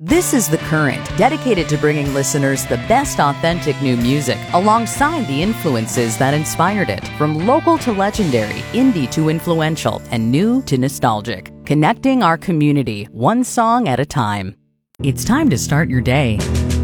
This is The Current, dedicated to bringing listeners the best authentic new music alongside the influences that inspired it, from local to legendary, indie to influential, and new to nostalgic. Connecting our community, one song at a time. It's time to start your day.